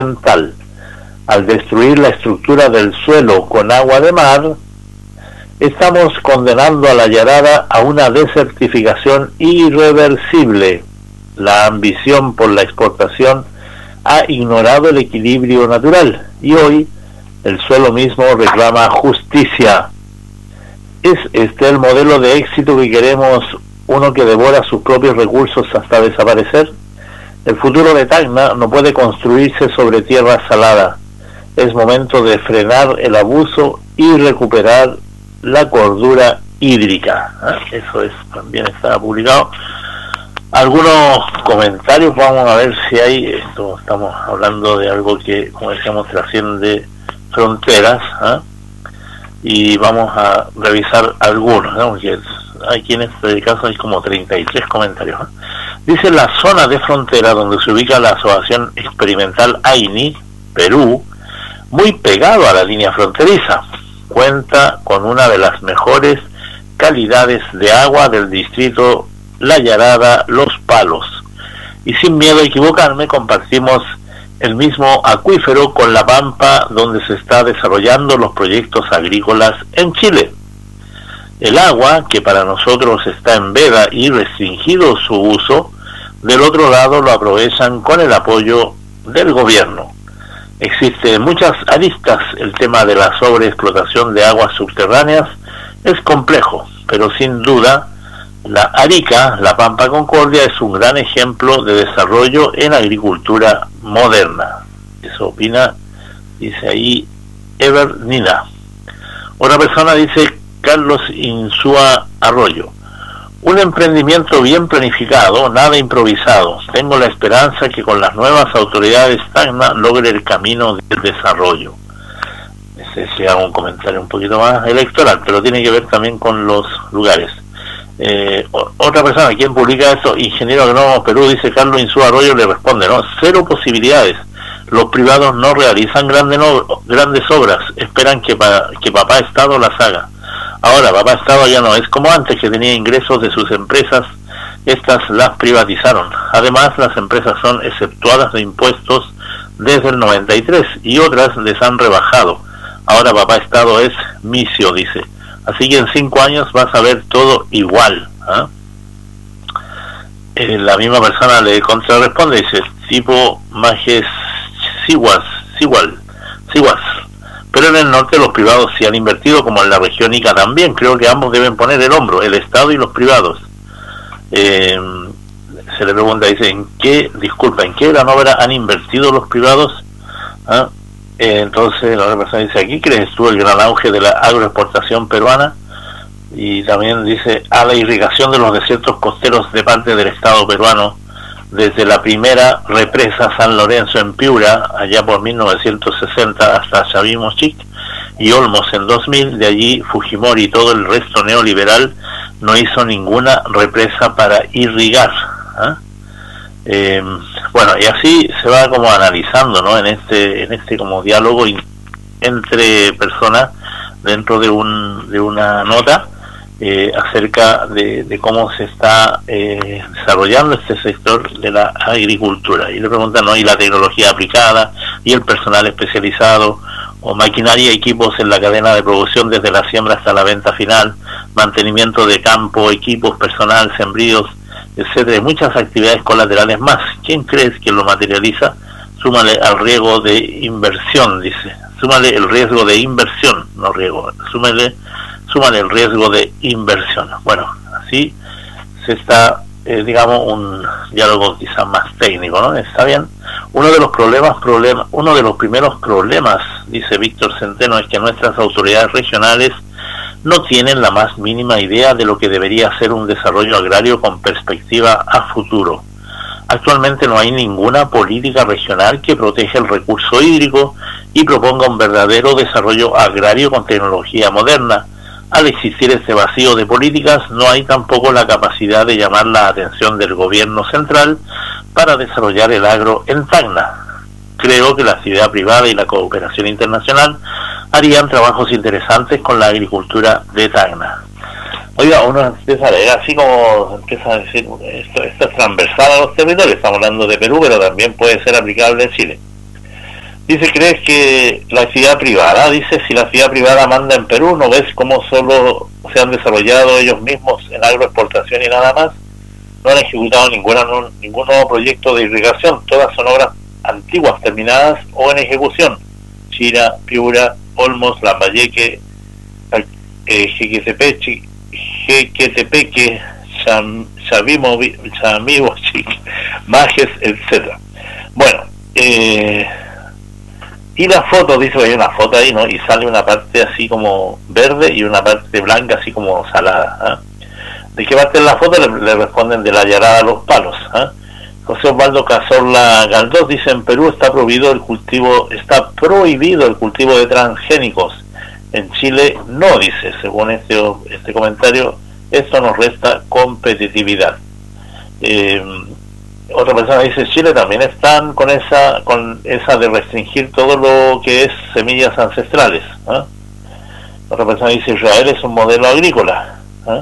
ambiental. Al destruir la estructura del suelo con agua de mar, estamos condenando a la Yarara a una desertificación irreversible. La ambición por la exportación ha ignorado el equilibrio natural y hoy el suelo mismo reclama justicia. ¿Es este el modelo de éxito que queremos, uno que devora sus propios recursos hasta desaparecer? El futuro de Tacna no puede construirse sobre tierra salada. Es momento de frenar el abuso y recuperar la cordura hídrica. Eso también está publicado. Algunos comentarios, vamos a ver si hay. Esto estamos hablando de algo que, como decíamos, trasciende fronteras, y vamos a revisar algunos, porque aquí en este caso hay como 33 comentarios. Dice: la zona de frontera donde se ubica la Asociación Experimental AINI, Perú, muy pegado a la línea fronteriza, cuenta con una de las mejores calidades de agua del distrito La Yarada, Los Palos, y sin miedo a equivocarme compartimos el mismo acuífero con la Pampa donde se está desarrollando los proyectos agrícolas en Chile. El agua, que para nosotros está en veda y restringido su uso, del otro lado lo aprovechan con el apoyo del gobierno. Existen muchas aristas. El tema de la sobreexplotación de aguas subterráneas es complejo, pero sin duda la Arica, la Pampa Concordia, es un gran ejemplo de desarrollo en agricultura moderna. Eso opina, dice ahí Ever Nina. Otra persona dice Carlos Insúa Arroyo: un emprendimiento bien planificado, nada improvisado. Tengo la esperanza que con las nuevas autoridades Tacna logre el camino del desarrollo. Ese sea un comentario un poquito más electoral, pero tiene que ver también con los lugares. Otra persona, quien publica esto, ingeniero agrónomo Perú, dice Carlos Insúa Arroyo, le responde: no, cero posibilidades. Los privados no realizan grandes obras, esperan que papá Estado las haga. Ahora, papá Estado ya no es como antes, que tenía ingresos de sus empresas, estas las privatizaron. Además, las empresas son exceptuadas de impuestos desde el 93 y otras les han rebajado. Ahora papá Estado es misio, dice. Así que en 5 años vas a ver todo igual. La misma persona le contrarresponde, dice: tipo Majes Siguas. Pero en el norte los privados sí han invertido, como en la región Ica también. Creo que ambos deben poner el hombro, el Estado y los privados. Se le pregunta, dice: ¿en qué gran obra han invertido los privados? Entonces la otra persona dice: ¿aquí crees tú el gran auge de la agroexportación peruana? Y también dice: a la irrigación de los desiertos costeros de parte del Estado peruano, desde la primera represa San Lorenzo en Piura, allá por 1960, hasta Chavimochic y Olmos en 2000, de allí Fujimori y todo el resto neoliberal no hizo ninguna represa para irrigar. Bueno, y así se va como analizando, ¿no? En este como diálogo entre personas dentro de una nota acerca de cómo se está desarrollando este sector de la agricultura. Y le preguntan, ¿no? Y la tecnología aplicada y el personal especializado, o maquinaria y equipos en la cadena de producción desde la siembra hasta la venta final, mantenimiento de campo, equipos, personal, sembríos, etcétera, y muchas actividades colaterales más. ¿Quién crees que lo materializa? Súmale al riesgo de inversión, dice. Súmale el riesgo de inversión, no riesgo. Súmale el riesgo de inversión. Bueno, así se está, digamos, un diálogo quizás más técnico, ¿no? Está bien. Uno de los primeros problemas, dice Víctor Centeno, es que nuestras autoridades regionales no tienen la más mínima idea de lo que debería ser un desarrollo agrario con perspectiva a futuro. Actualmente no hay ninguna política regional que proteja el recurso hídrico y proponga un verdadero desarrollo agrario con tecnología moderna. Al existir este vacío de políticas, no hay tampoco la capacidad de llamar la atención del gobierno central para desarrollar el agro en Tacna. Creo que la actividad privada y la cooperación internacional harían trabajos interesantes con la agricultura de Tacna. Oiga, uno empieza a leer así como empieza a decir, esto es transversal a los territorios, estamos hablando de Perú, pero también puede ser aplicable en Chile. Dice, ¿crees que la actividad privada, dice, si la actividad privada manda en Perú, ¿no ves cómo solo se han desarrollado ellos mismos en agroexportación y nada más? No han ejecutado ningún nuevo proyecto de irrigación, todas son obras antiguas terminadas o en ejecución. Chira, Piura, Olmos, Lambayeque, Jequetepeque, Chamibochic, Majes, etcétera. Bueno, y la foto, dice que hay una foto ahí, ¿no? Y sale una parte así como verde y una parte blanca así como salada. ¿De qué parte de la foto? Le responden de la yarada a los palos. José Osvaldo Cazorla Galdós dice, en Perú está prohibido el cultivo de transgénicos. En Chile no, dice, según este comentario, esto nos resta competitividad. Otra persona dice, Chile también están con esa de restringir todo lo que es semillas ancestrales. Otra persona dice, Israel es un modelo agrícola.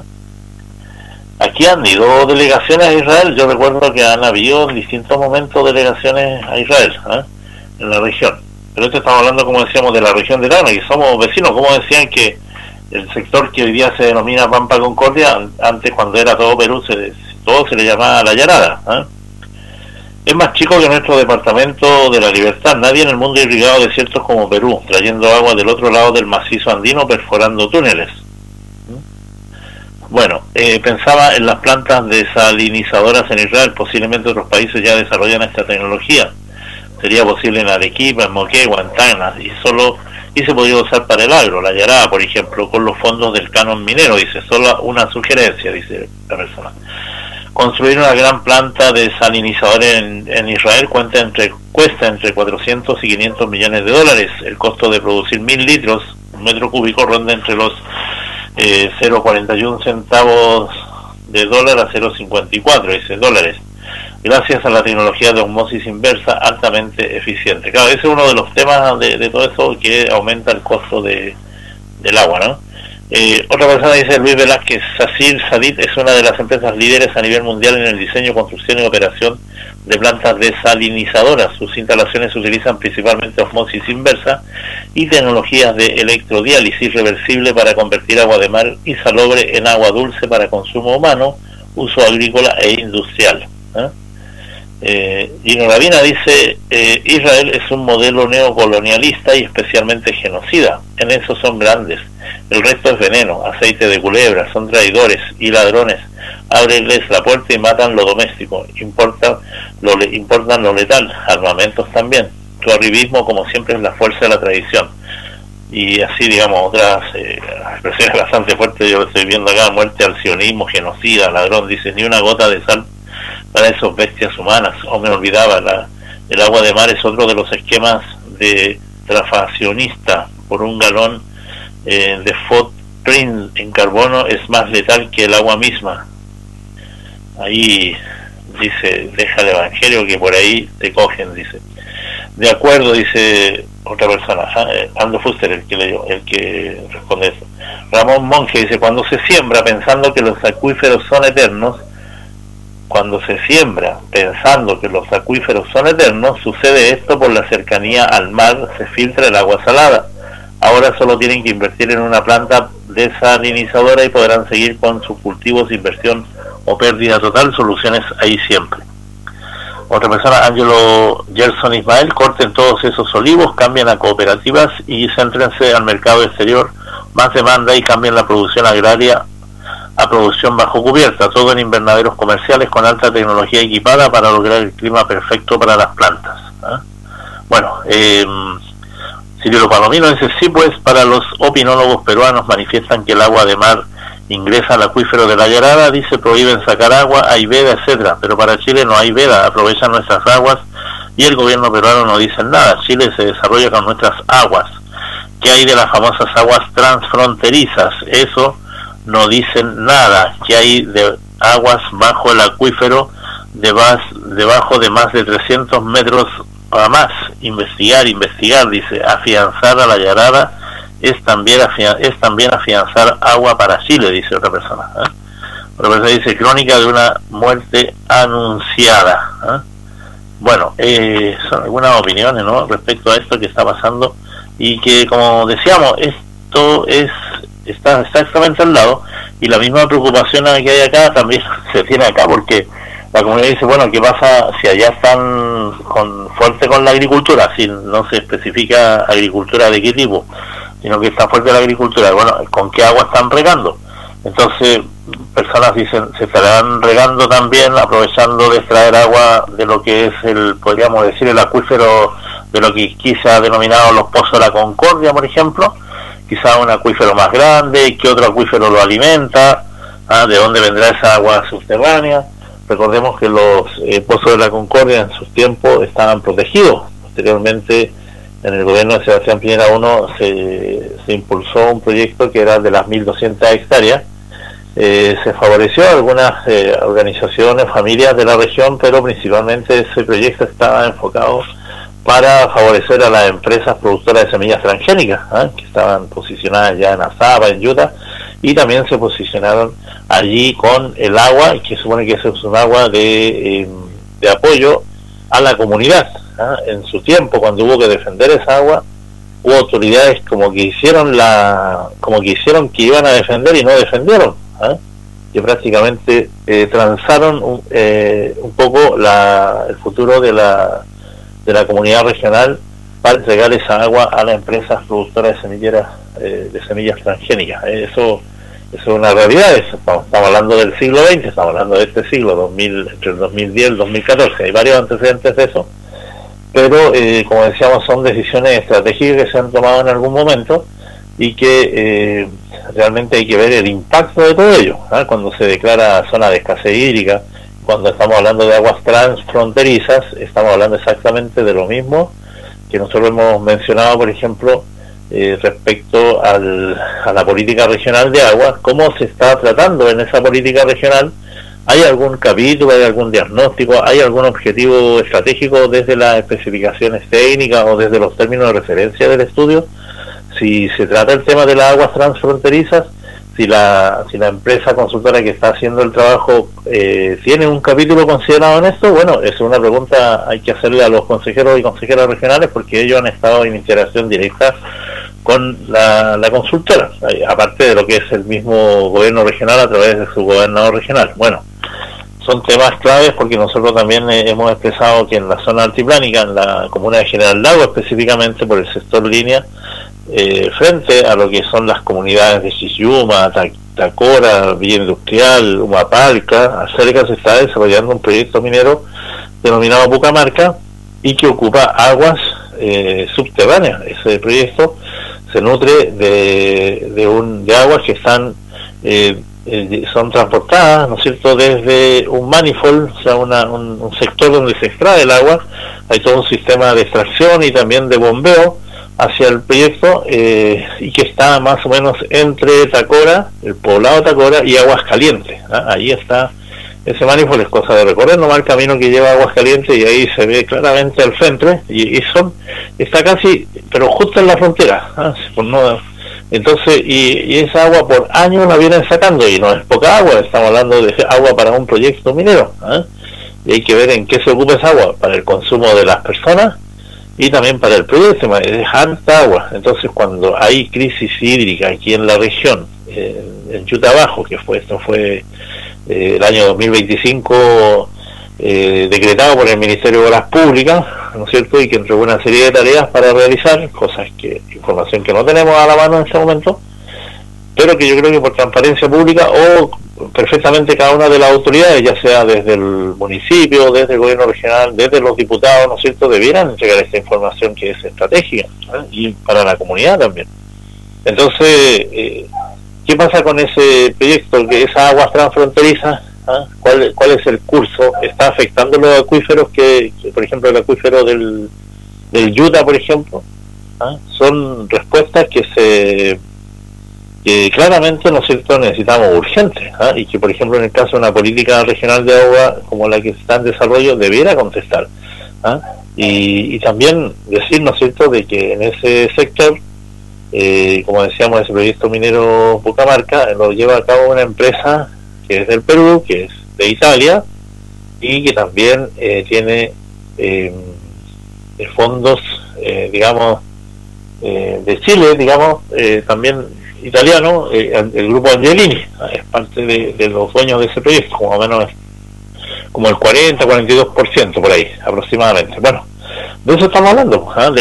Aquí han ido delegaciones a Israel. Yo recuerdo que han habido en distintos momentos delegaciones a Israel, en la región. Pero esto estamos hablando, como decíamos, de la región de Tacna, que somos vecinos. Como decían que el sector que hoy día se denomina Pampa Concordia, antes cuando era todo Perú, todo se le llamaba La Yarada. Es más chico que nuestro departamento de La Libertad. Nadie en el mundo ha irrigado desiertos como Perú, trayendo agua del otro lado del macizo andino, perforando túneles. Bueno, pensaba en las plantas desalinizadoras en Israel. Posiblemente otros países ya desarrollan esta tecnología. Sería posible en Arequipa, en Moquegua, en Tacna, y se podría usar para el agro, la yarada, por ejemplo, con los fondos del canon minero. Dice, solo una sugerencia, dice la persona. Construir una gran planta desalinizadora en Israel cuesta entre 400 y 500 millones de dólares. El costo de producir 1000 litros, un metro cúbico, ronda entre los 0,41 centavos de dólar a 0,54, dice, dólares. Gracias a la tecnología de osmosis inversa altamente eficiente. Claro, ese es uno de los temas de todo eso, que aumenta el costo del agua, ¿no? Otra persona dice, Luis Velázquez, Sadit es una de las empresas líderes a nivel mundial en el diseño, construcción y operación de plantas desalinizadoras. Sus instalaciones utilizan principalmente osmosis inversa y tecnologías de electrodiálisis reversible para convertir agua de mar y salobre en agua dulce para consumo humano, uso agrícola e industrial. Gino Ravina dice, Israel es un modelo neocolonialista y especialmente genocida. En eso son grandes. El resto es veneno, aceite de culebra, son traidores y ladrones. Ábreles la puerta y matan lo doméstico. Importan lo letal, armamentos también. Su arribismo, como siempre, es la fuerza de la tradición. Y así, digamos, otras expresiones bastante fuertes. Yo lo estoy viendo acá: muerte al sionismo, genocida, ladrón. Dice, ni una gota de sal para esos bestias humanas. O me olvidaba, el agua de mar es otro de los esquemas de trafacionista. Por un galón de footprint en carbono es más letal que el agua misma. Ahí dice, deja el evangelio que por ahí te cogen, dice. De acuerdo, dice otra persona, Aldo Fuster, el que responde eso. Ramón Monge dice, cuando se siembra pensando que los acuíferos son eternos, sucede esto por la cercanía al mar, se filtra el agua salada. Ahora solo tienen que invertir en una planta desalinizadora y podrán seguir con sus cultivos, inversión o pérdida total, soluciones ahí siempre. Otra persona, Ángelo Gerson Ismael, corten todos esos olivos, cambien a cooperativas y céntrense al mercado exterior, más demanda, y cambien la producción agraria a producción bajo cubierta, todo en invernaderos comerciales con alta tecnología equipada para lograr el clima perfecto para las plantas. Bueno, Cirilo Palomino dice, sí, pues para los opinólogos peruanos manifiestan que el agua de mar ingresa al acuífero de la Yarada, dice, prohíben sacar agua, hay veda, etcétera, pero para Chile no hay veda, aprovechan nuestras aguas y el gobierno peruano no dice nada. Chile se desarrolla con nuestras aguas. ¿Qué hay de las famosas aguas transfronterizas? Eso no dicen nada. ¿Qué hay de aguas bajo el acuífero debajo de más de 300 metros a más? Investigar, dice, afianzar a la Yarada es también afianzar agua para Chile, dice otra persona. Otra persona dice, crónica de una muerte anunciada. Bueno, son algunas opiniones, ¿no?, respecto a esto que está pasando, y que, como decíamos, esto está exactamente al lado, y la misma preocupación que hay acá también se tiene acá, porque la comunidad dice, bueno, ¿qué pasa si allá están fuerte con la agricultura? Si no se especifica agricultura de qué tipo, sino que está fuerte la agricultura, bueno, ¿con qué agua están regando? Entonces, personas dicen, se estarán regando también, aprovechando de extraer agua de lo que es podríamos decir, el acuífero de lo que quizá ha denominado los pozos de la Concordia, por ejemplo, quizá un acuífero más grande, ¿qué otro acuífero lo alimenta? ¿De dónde vendrá esa agua subterránea? Recordemos que los pozos de la Concordia en sus tiempos estaban protegidos. Posteriormente, en el gobierno de Sebastián Piñera I se impulsó un proyecto que era de las 1.200 hectáreas. Se favoreció a algunas organizaciones, familias de la región, pero principalmente ese proyecto estaba enfocado para favorecer a las empresas productoras de semillas transgénicas, que estaban posicionadas ya en Azapa, en Utah, y también se posicionaron allí con el agua, que supone que eso es un agua de apoyo a la comunidad. En su tiempo, cuando hubo que defender esa agua, hubo autoridades como que hicieron que iban a defender y no defendieron, que prácticamente transaron un poco el futuro de la comunidad regional para entregar esa agua a las empresas productoras de semillas transgénicas. Eso es una realidad. Estamos hablando del siglo XX, estamos hablando de este siglo, entre el 2010 y el 2014. Hay varios antecedentes de eso, pero como decíamos, son decisiones estratégicas que se han tomado en algún momento y que realmente hay que ver el impacto de todo ello, cuando se declara zona de escasez hídrica. Cuando estamos hablando de aguas transfronterizas, estamos hablando exactamente de lo mismo que nosotros hemos mencionado, por ejemplo, respecto a la política regional de agua. ¿Cómo se está tratando en esa política regional? ¿Hay algún capítulo, hay algún diagnóstico, hay algún objetivo estratégico desde las especificaciones técnicas o desde los términos de referencia del estudio? Si se trata el tema de las aguas transfronterizas, si la empresa consultora que está haciendo el trabajo tiene un capítulo considerado en esto, bueno, es una pregunta hay que hacerle a los consejeros y consejeras regionales, porque ellos han estado en interacción directa con la consultora, aparte de lo que es el mismo gobierno regional a través de su gobernador regional. Bueno, son temas claves, porque nosotros también hemos expresado que en la zona altiplánica, en la comuna de General Lago específicamente, por el sector línea, frente a lo que son las comunidades de Xixuma, Tacora, Villa Industrial, Humapalca, cerca se está desarrollando un proyecto minero denominado Pucamarca, y que ocupa aguas subterráneas. Ese proyecto se nutre de aguas que son transportadas, ¿no es cierto?, desde un manifold, o sea, un sector donde se extrae el agua. Hay todo un sistema de extracción y también de bombeo hacia el proyecto, y que está más o menos entre Tacora, el poblado Tacora, y Aguascalientes. Ahí está ese manifold. Es cosa de recorrer nomás el camino que lleva a Aguascalientes, y ahí se ve claramente al frente, y está casi, pero justo en la frontera, entonces, y esa agua por años la vienen sacando, y no es poca agua, estamos hablando de agua para un proyecto minero, y hay que ver en qué se ocupa esa agua, para el consumo de las personas y también para el proyecto. Es harta agua. Entonces, cuando hay crisis hídrica aquí en la región, en Utah Bajo, esto fue el año 2025, decretado por el Ministerio de Obras Públicas, ¿no es cierto?, y que entregó una serie de tareas para realizar, información que no tenemos a la mano en este momento, pero que yo creo que por transparencia pública, o perfectamente cada una de las autoridades, ya sea desde el municipio, desde el gobierno regional, desde los diputados, ¿no es cierto?, debieran entregar esta información que es estratégica, y para la comunidad también. Entonces, ¿qué pasa con ese proyecto, que esas aguas transfronterizas? ¿Cuál es el curso? ¿Está afectando los acuíferos que por ejemplo, el acuífero del Utah, por ejemplo? Son respuestas que claramente, ¿no es cierto?, necesitamos urgentes, y que, por ejemplo, en el caso de una política regional de agua como la que está en desarrollo, debiera contestar, y también decir, ¿no es cierto?, de que en ese sector, como decíamos, ese proyecto minero Pucamarca lo lleva a cabo una empresa que es del Perú, que es de Italia, y que también tiene fondos, digamos, de Chile, digamos, también italiano, el grupo Angelini, es parte de los dueños de ese proyecto, como o menos como el 40-42% por ahí aproximadamente. Bueno, de eso estamos hablando, ¿eh?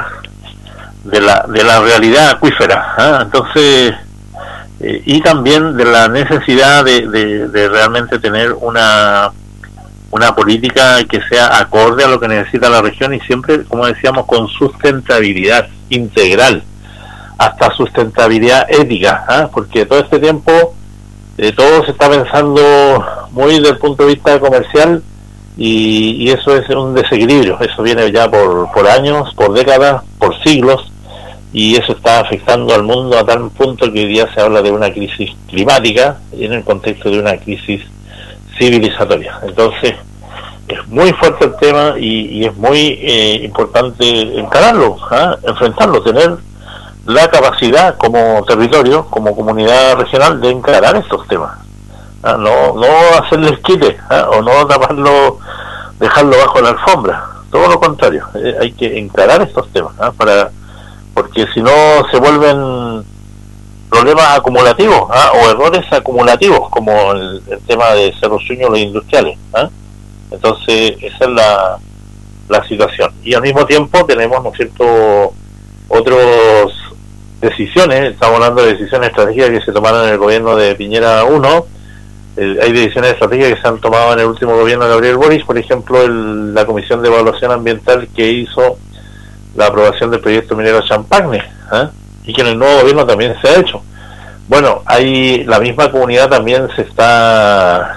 de la realidad acuífera, ¿eh? Entonces, y también de la necesidad de realmente tener una política que sea acorde a lo que necesita la región, y siempre, como decíamos, con sustentabilidad integral, hasta sustentabilidad ética, ¿eh? Porque todo este tiempo todo se está pensando muy desde el punto de vista comercial, y eso es un desequilibrio. Eso viene ya por años, por décadas, por siglos, y eso está afectando al mundo a tal punto que hoy día se habla de una crisis climática y en el contexto de una crisis civilizatoria. Entonces es muy fuerte el tema, y es muy importante encararlo, ¿eh? Enfrentarlo, tener la capacidad como territorio, como comunidad regional, de encarar estos temas, ¿eh? No hacerles quite, ¿eh? O no taparlo, dejarlo bajo la alfombra, todo lo contrario, hay que encarar estos temas, ¿eh? Porque si no se vuelven problemas acumulativos, o errores acumulativos, como el tema de Cerro Sueño, los industriales, ¿eh? Entonces esa es la situación. Y al mismo tiempo tenemos, ¿no es cierto?, otras decisiones. Estamos hablando de decisiones estratégicas que se tomaron en el gobierno de Piñera 1. Hay decisiones estratégicas que se han tomado en el último gobierno de Gabriel Boric, por ejemplo, la Comisión de Evaluación Ambiental que hizo la aprobación del proyecto minero Champagne, ¿eh? Y que en el nuevo gobierno también se ha hecho. Bueno, la misma comunidad también se está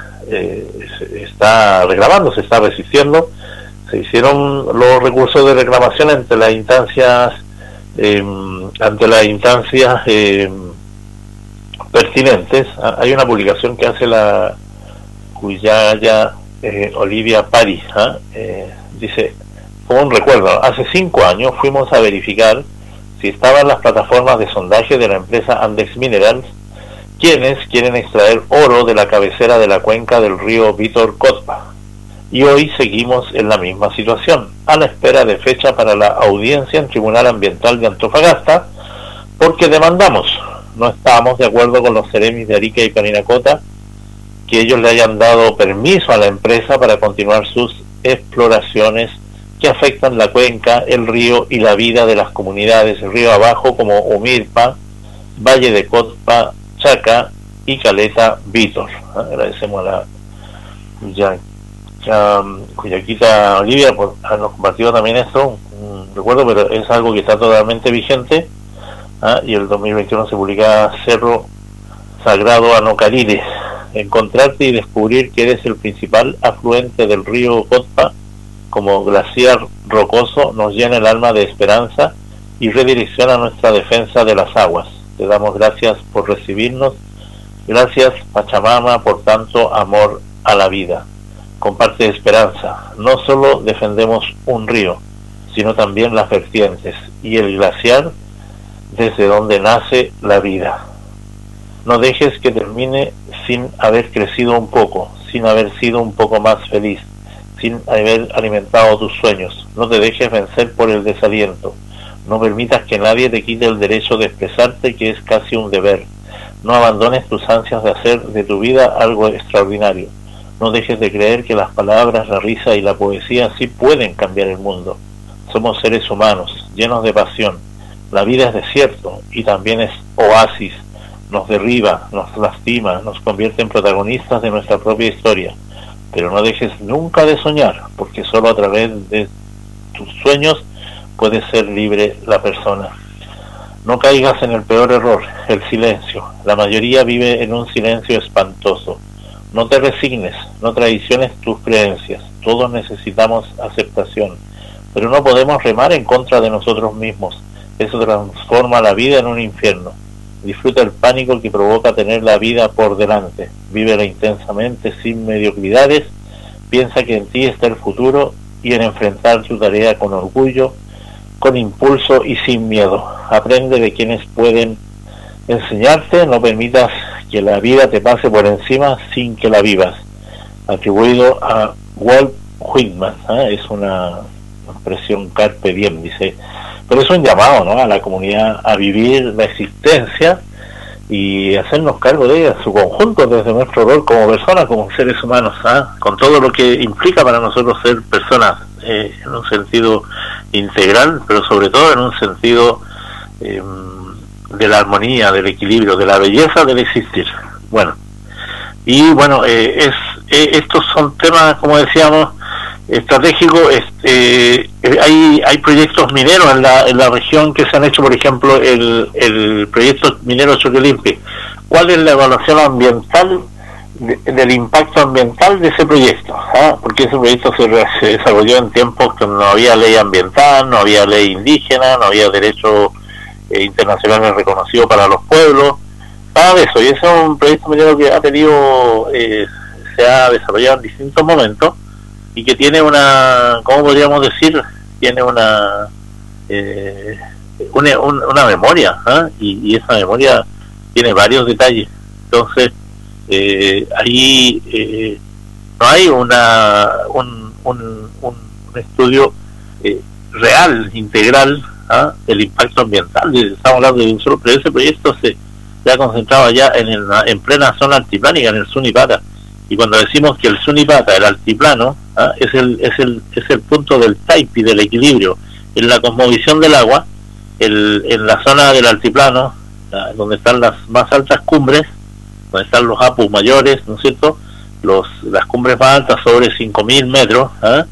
reclamando, se está resistiendo. Se hicieron los recursos de reclamación ante las instancias pertinentes. Hay una publicación que hace la cuyaya Olivia Paris, dice, como un recuerdo, hace 5 años fuimos a verificar si estaban las plataformas de sondaje de la empresa Andex Minerals, quienes quieren extraer oro de la cabecera de la cuenca del río Vítor Cotpa. Y hoy seguimos en la misma situación, a la espera de fecha para la audiencia en Tribunal Ambiental de Antofagasta, porque demandamos, no estamos de acuerdo con los seremis de Arica y Parinacota, que ellos le hayan dado permiso a la empresa para continuar sus exploraciones que afectan la cuenca, el río y la vida de las comunidades río abajo, como Humirpa, Valle de Cotpa, Chaca y Caleta Vítor. Agradecemos a la Cuyaquita Olivia por habernos compartido también esto, recuerdo, pero es algo que está totalmente vigente, y el 2021 se publica Cerro Sagrado Anocarire. Encontrarte y descubrir que eres el principal afluente del río Cotpa como glaciar rocoso nos llena el alma de esperanza y redirecciona nuestra defensa de las aguas. Te damos gracias por recibirnos. Gracias, Pachamama, por tanto amor a la vida. Comparte esperanza. No solo defendemos un río, sino también las vertientes y el glaciar desde donde nace la vida. No dejes que termine sin haber crecido un poco, sin haber sido un poco más feliz, sin haber alimentado tus sueños. No te dejes vencer por el desaliento. No permitas que nadie te quite el derecho de expresarte, que es casi un deber. No abandones tus ansias de hacer de tu vida algo extraordinario. No dejes de creer que las palabras, la risa y la poesía sí pueden cambiar el mundo. Somos seres humanos, llenos de pasión. La vida es desierto y también es oasis. Nos derriba, nos lastima, nos convierte en protagonistas de nuestra propia historia. Pero no dejes nunca de soñar, porque solo a través de tus sueños puede ser libre la persona. No caigas en el peor error, el silencio. La mayoría vive en un silencio espantoso. No te resignes, no traiciones tus creencias. Todos necesitamos aceptación, pero no podemos remar en contra de nosotros mismos. Eso transforma la vida en un infierno. Disfruta el pánico que provoca tener la vida por delante. Vívela intensamente, sin mediocridades. Piensa que en ti está el futuro y en enfrentar tu tarea con orgullo, con impulso y sin miedo. Aprende de quienes pueden enseñarte. No permitas que la vida te pase por encima sin que la vivas. Atribuido a Walt Whitman, es una expresión carpe diem, dice, pero es un llamado, ¿no?, a la comunidad a vivir la existencia y hacernos cargo de ella, su conjunto, desde nuestro rol como personas, como seres humanos, con todo lo que implica para nosotros ser personas, en un sentido integral, pero sobre todo en un sentido de la armonía, del equilibrio, de la belleza del existir. Bueno, y bueno, estos son temas, como decíamos, estratégicos. Hay proyectos mineros en la región que se han hecho, por ejemplo, el proyecto minero Choquelimpe. ¿Cuál es la evaluación ambiental del impacto ambiental de ese proyecto? Porque ese proyecto se desarrolló en tiempos que no había ley ambiental, no había ley indígena, no había derecho internacional reconocido para los pueblos, nada de eso. Y ese es un proyecto minero que ha tenido, se ha desarrollado en distintos momentos y que tiene una, ¿cómo podríamos decir? Tiene una memoria, y esa memoria tiene varios detalles. Entonces, ahí no hay un estudio real, integral, del impacto ambiental. Estamos hablando de un solo, pero ese proyecto se ha concentrado allá en plena zona altiplánica, en el Sunipata. Y cuando decimos que el Sunipata, el altiplano, es el punto del taipi, del equilibrio, en la cosmovisión del agua, en la zona del altiplano, donde están las más altas cumbres, donde están los apus mayores, ¿no es cierto?, las cumbres más altas sobre 5.000 metros,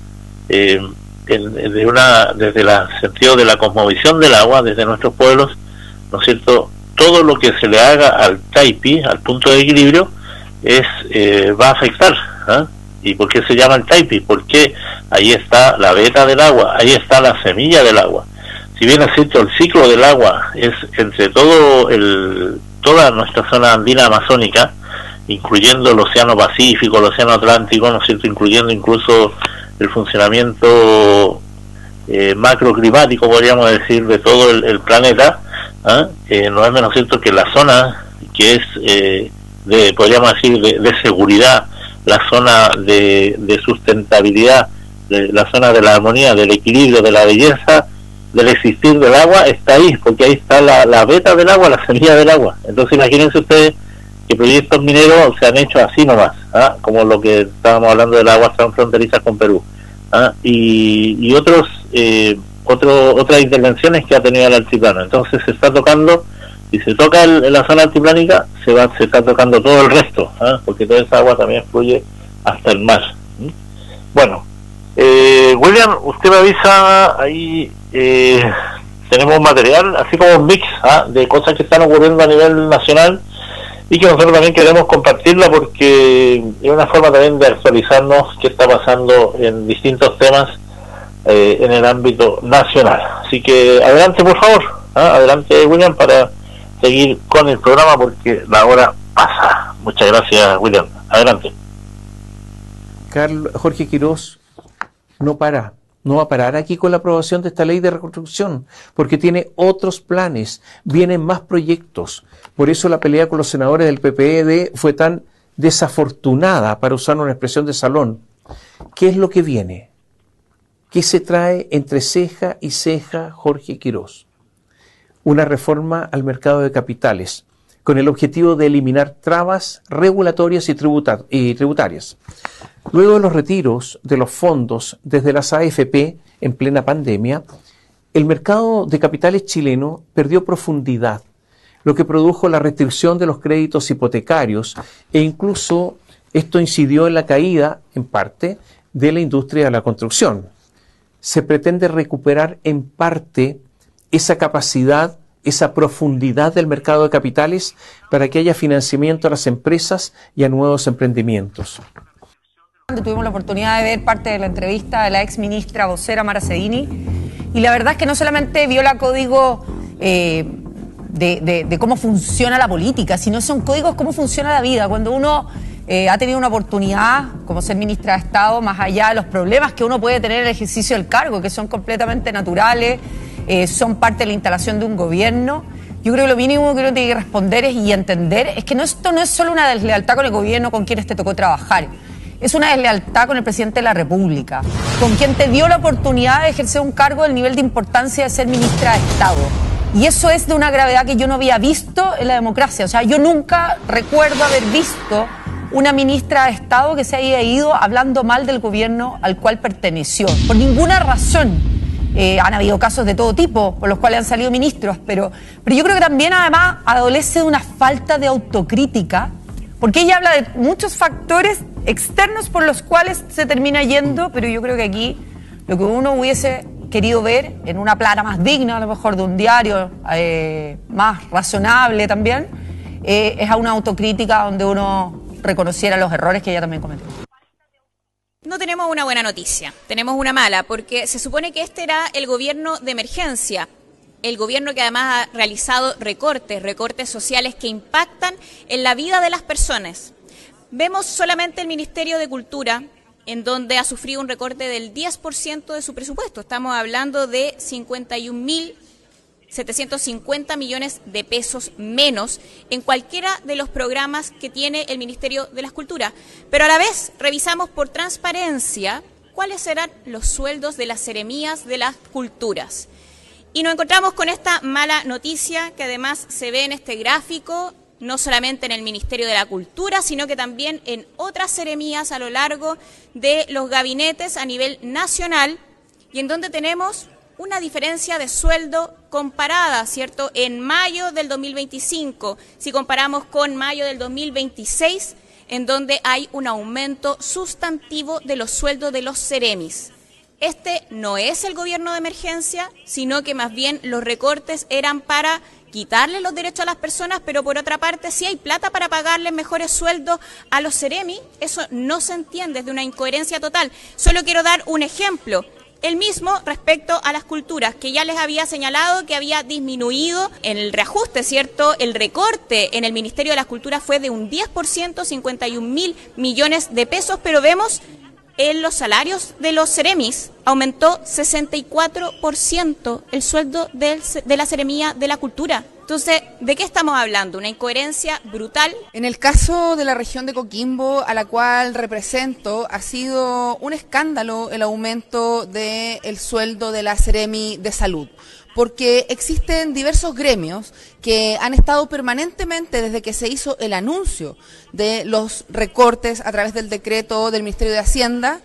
desde el sentido de la cosmovisión del agua, desde nuestros pueblos, ¿no es cierto?, todo lo que se le haga al taipi, al punto de equilibrio, va a afectar. ¿Y por qué se llama el taipi? Porque ahí está la veta del agua, ahí está la semilla del agua. Si bien es cierto, el ciclo del agua es entre toda nuestra zona andina amazónica, incluyendo el océano Pacífico, el océano Atlántico, ¿no es cierto?, incluyendo incluso el funcionamiento macroclimático, podríamos decir, de todo el planeta, no es menos cierto que la zona que es podríamos decir de seguridad, la zona de sustentabilidad, la zona de la armonía, del equilibrio, de la belleza, del existir del agua, está ahí, porque ahí está la veta del agua, la semilla del agua. Entonces imagínense ustedes que proyectos mineros se han hecho así nomás, como lo que estábamos hablando de las aguas transfronterizas con Perú, y otras intervenciones que ha tenido el altiplano. Entonces se está tocando, si se toca en la zona altiplánica, se está tocando todo el resto, porque toda esa agua también fluye hasta el mar. Bueno, William, usted me avisa ahí, tenemos material, así como un mix de cosas que están ocurriendo a nivel nacional y que nosotros también queremos compartirla porque es una forma también de actualizarnos qué está pasando en distintos temas en el ámbito nacional. Así que adelante, por favor, adelante, William, para seguir con el programa porque la hora pasa. Muchas gracias, William. Adelante. Jorge Quirós no va a parar aquí con la aprobación de esta ley de reconstrucción, porque tiene otros planes, vienen más proyectos. Por eso la pelea con los senadores del PPD fue tan desafortunada, para usar una expresión de salón. ¿Qué es lo que viene? ¿Qué se trae entre ceja y ceja Jorge Quirós? Una reforma al mercado de capitales, con el objetivo de eliminar trabas regulatorias y tributarias. Luego de los retiros de los fondos desde las AFP en plena pandemia, el mercado de capitales chileno perdió profundidad, lo que produjo la restricción de los créditos hipotecarios e incluso esto incidió en la caída, en parte, de la industria de la construcción. Se pretende recuperar en parte esa capacidad, esa profundidad del mercado de capitales para que haya financiamiento a las empresas y a nuevos emprendimientos. Tuvimos la oportunidad de ver parte de la entrevista de la ex ministra vocera Mara Sedini y la verdad es que no solamente viola código de cómo funciona la política, sino son códigos cómo funciona la vida. Cuando uno ha tenido una oportunidad como ser ministra de Estado, más allá de los problemas que uno puede tener en el ejercicio del cargo, que son completamente naturales, son parte de la instalación de un gobierno, yo creo que lo mínimo que uno tiene que responder y entender es que esto no es solo una deslealtad con el gobierno con quienes te tocó trabajar. es una deslealtad con el presidente de la República, con quien te dio la oportunidad de ejercer un cargo del nivel de importancia de ser ministra de Estado. Y eso es de una gravedad que yo no había visto en la democracia. O sea, yo nunca recuerdo haber visto una ministra de Estado que se haya ido hablando mal del gobierno al cual perteneció. Por ninguna razón. Han habido casos de todo tipo por los cuales han salido ministros, pero yo creo que también además adolece de una falta de autocrítica, porque ella habla de muchos factores externos por los cuales se termina yendo, pero yo creo que aquí lo que uno hubiese querido ver en una plana más digna, a lo mejor de un diario más razonable también, es a una autocrítica donde uno reconociera los errores que ella también cometió. No tenemos una buena noticia, tenemos una mala, porque se supone que este era el gobierno de emergencia, el gobierno que además ha realizado recortes sociales que impactan en la vida de las personas. Vemos solamente el Ministerio de Cultura, en donde ha sufrido un recorte del 10% de su presupuesto. Estamos hablando de 51.750 millones de pesos menos en cualquiera de los programas que tiene el Ministerio de las Culturas. Pero a la vez revisamos por transparencia cuáles serán los sueldos de las seremías de las culturas. Y nos encontramos con esta mala noticia que además se ve en este gráfico, no solamente en el Ministerio de la Cultura, sino que también en otras seremías a lo largo de los gabinetes a nivel nacional, y en donde tenemos una diferencia de sueldo comparada, ¿cierto?, en mayo del 2025, si comparamos con mayo del 2026, en donde hay un aumento sustantivo de los sueldos de los seremis. Este no es el gobierno de emergencia, sino que más bien los recortes eran para quitarle los derechos a las personas, pero por otra parte, si hay plata para pagarles mejores sueldos a los seremis, eso no se entiende, es de una incoherencia total. Solo quiero dar un ejemplo. El mismo respecto a las culturas, que ya les había señalado que había disminuido en el reajuste, ¿cierto? El recorte en el Ministerio de las Culturas fue de un 10%, 51.000 millones de pesos, pero vemos en los salarios de los seremis aumentó 64% el sueldo de la seremía de la cultura. Entonces, ¿de qué estamos hablando? Una incoherencia brutal. En el caso de la región de Coquimbo, a la cual represento, ha sido un escándalo el aumento del sueldo de la Seremi de Salud, porque existen diversos gremios que han estado permanentemente desde que se hizo el anuncio de los recortes a través del decreto del Ministerio de Hacienda.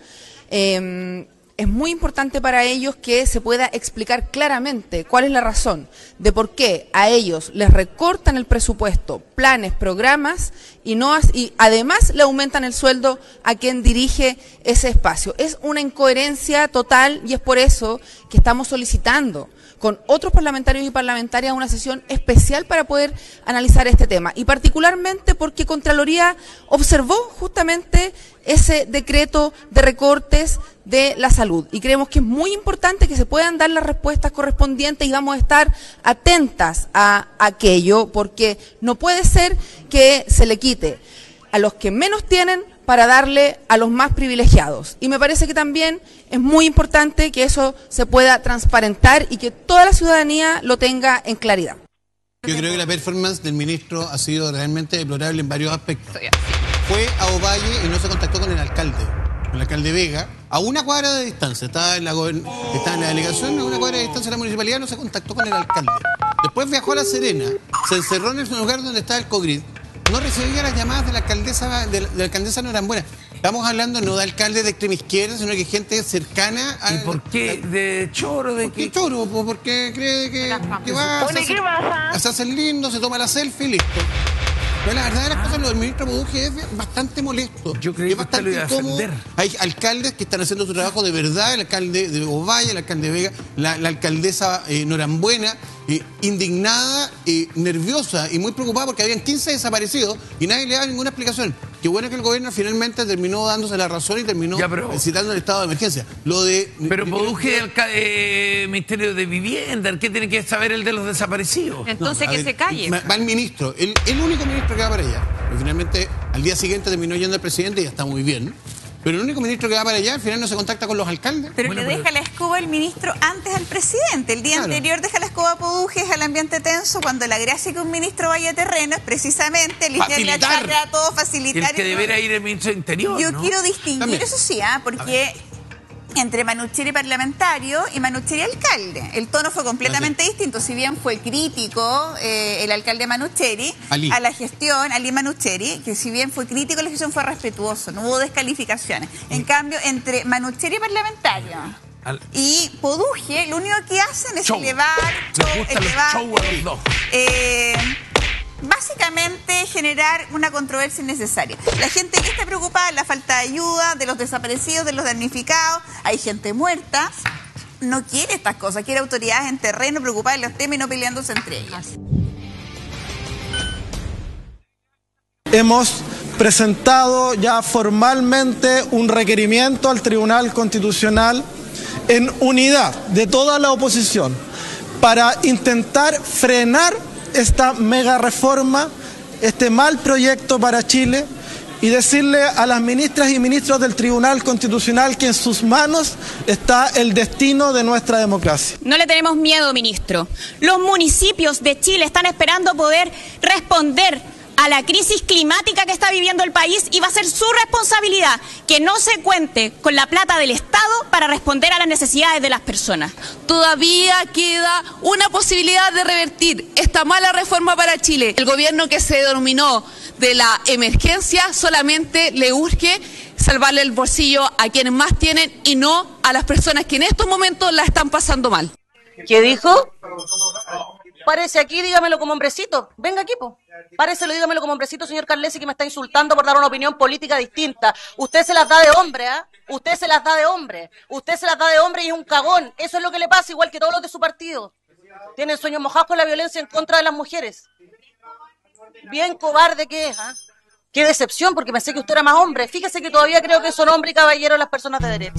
Es muy importante para ellos que se pueda explicar claramente cuál es la razón de por qué a ellos les recortan el presupuesto, planes, programas y además le aumentan el sueldo a quien dirige ese espacio. Es una incoherencia total y es por eso que estamos solicitando con otros parlamentarios y parlamentarias una sesión especial para poder analizar este tema, y particularmente porque Contraloría observó justamente ese decreto de recortes de la salud, y creemos que es muy importante que se puedan dar las respuestas correspondientes, y vamos a estar atentas a aquello, porque no puede ser que se le quite a los que menos tienen para darle a los más privilegiados. Y me parece que también es muy importante que eso se pueda transparentar y que toda la ciudadanía lo tenga en claridad. Yo creo que la performance del ministro ha sido realmente deplorable en varios aspectos. Fue a Ovalle y no se contactó con el alcalde Vega, a una cuadra de distancia. Estaba en la delegación, a una cuadra de distancia de la municipalidad, no se contactó con el alcalde. Después viajó a La Serena, se encerró en el lugar donde estaba el COGRID, no recibía las llamadas de la alcaldesa Norambuena. Estamos hablando no de alcaldes de extrema izquierda, sino que gente cercana a... ¿Y por qué? ¿De choro? ¿De qué? Choro, porque cree que va a hacer lindo, se toma la selfie y listo. Pero la verdad de las cosas, lo del ministro Produje es bastante molesto. Yo creí que usted lo iba a defender. Hay alcaldes que están haciendo su trabajo de verdad, el alcalde de Ovalle, el alcalde de Vega, la alcaldesa Norambuena, indignada, nerviosa y muy preocupada porque habían 15 desaparecidos y nadie le daba ninguna explicación. Qué bueno que el gobierno finalmente terminó dándose la razón y terminó citando el estado de emergencia. Pero Produje el Ministerio de Vivienda, ¿qué tiene que saber el de los desaparecidos? Entonces que se calle. Va el ministro, el único ministro que va para allá. Pero finalmente al día siguiente terminó yendo el presidente y ya está muy bien. Pero el único ministro que va para allá al final no se contacta con los alcaldes. Pero le deja la escoba el ministro antes al presidente. El día anterior deja la escoba a Podujes, al ambiente tenso, cuando la gracia que un ministro vaya a terreno es precisamente limpiarle la chacra a todo, facilitar. El que debería ir el ministro de Interior, Yo ¿no? quiero distinguir, También. eso sí, porque entre Manucheri parlamentario y Manucheri alcalde. El tono fue completamente distinto. Si bien fue crítico el alcalde Manucheri a la gestión, Ali Manucheri, que si bien fue crítico, la gestión fue respetuoso, no hubo descalificaciones. En cambio, entre Manucheri parlamentario y Poduje, lo único que hacen es elevar básicamente generar una controversia innecesaria. La gente que está preocupada, la falta de ayuda, de los desaparecidos, de los damnificados, hay gente muerta, no quiere estas cosas, quiere autoridades en terreno preocupadas en los temas y no peleándose entre ellas. Hemos presentado ya formalmente un requerimiento al Tribunal Constitucional en unidad de toda la oposición para intentar frenar esta mega reforma, este mal proyecto para Chile, y decirle a las ministras y ministros del Tribunal Constitucional que en sus manos está el destino de nuestra democracia. No le tenemos miedo, ministro. Los municipios de Chile están esperando poder responder a la crisis climática que está viviendo el país, y va a ser su responsabilidad que no se cuente con la plata del Estado para responder a las necesidades de las personas. Todavía queda una posibilidad de revertir esta mala reforma para Chile. El gobierno que se denominó de la emergencia solamente le urge salvarle el bolsillo a quienes más tienen y no a las personas que en estos momentos la están pasando mal. ¿Qué dijo? Párese aquí, dígamelo como hombrecito. Venga aquí, po. Páreselo, dígamelo como hombrecito, señor Carlesi, que me está insultando por dar una opinión política distinta. Usted se las da de hombre, ¿ah? Usted se las da de hombre. Usted se las da de hombre y es un cagón. Eso es lo que le pasa, igual que todos los de su partido. Tienen sueños mojados con la violencia en contra de las mujeres. Bien cobarde que es, ¿ah? Qué decepción, porque pensé que usted era más hombre. Fíjese que todavía creo que son hombres y caballeros las personas de derecha.